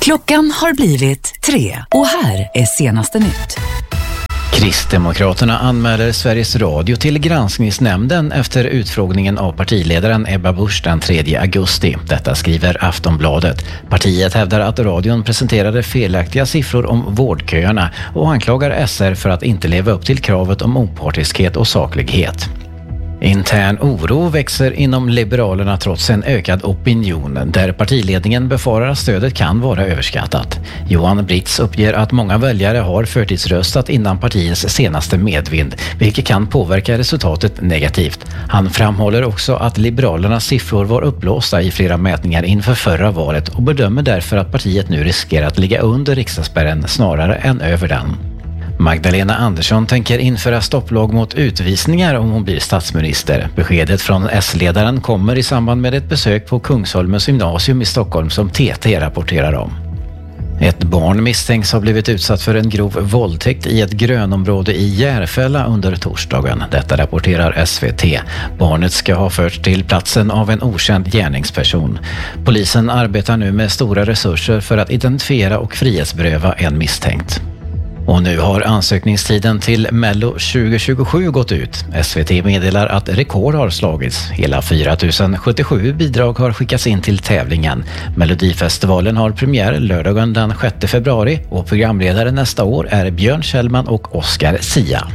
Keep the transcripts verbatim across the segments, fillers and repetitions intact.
Klockan har blivit tre och här är senaste nytt. Kristdemokraterna anmäler Sveriges Radio till granskningsnämnden efter utfrågningen av partiledaren Ebba Busch den tredje augusti. Detta skriver Aftonbladet. Partiet hävdar att radion presenterade felaktiga siffror om vårdköerna och anklagar S R för att inte leva upp till kravet om opartiskhet och saklighet. Intern oro växer inom Liberalerna trots en ökad opinion där partiledningen befarar att stödet kan vara överskattat. Johan Britz uppger att många väljare har förtidsröstat innan partiets senaste medvind, vilket kan påverka resultatet negativt. Han framhåller också att Liberalernas siffror var uppblåsta i flera mätningar inför förra valet och bedömer därför att partiet nu riskerar att ligga under riksdagsspärren snarare än över den. Magdalena Andersson tänker införa stopplag mot utvisningar om hon blir statsminister. Beskedet från S-ledaren kommer i samband med ett besök på Kungsholmens gymnasium i Stockholm som T T rapporterar om. Ett barn misstänks ha blivit utsatt för en grov våldtäkt i ett grönområde i Järfälla under torsdagen. Detta rapporterar S V T. Barnet ska ha förts till platsen av en okänd gärningsperson. Polisen arbetar nu med stora resurser för att identifiera och frihetsberöva en misstänkt. Och nu har ansökningstiden till Mello tjugo tjugosju gått ut. S V T meddelar att rekord har slagits. Hela fyra tusen sjuttiosju bidrag har skickats in till tävlingen. Melodifestivalen har premiär lördagen den sjätte februari och programledare nästa år är Björn Kjellman och Oscar Sia.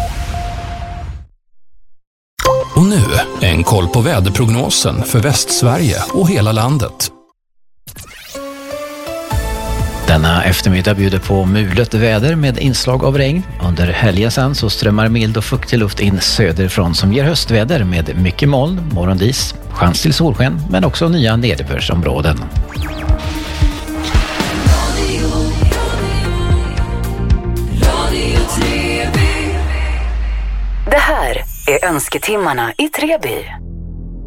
Och nu en koll på väderprognosen för Västsverige och hela landet. Denna eftermiddag bjuder på mulet väder med inslag av regn. Under helgen sen så strömmar mild och fuktig luft in söderifrån som ger höstväder med mycket moln, morgondis, chans till solsken men också nya nederbördsområden. Det här är önsketimmarna i Treby.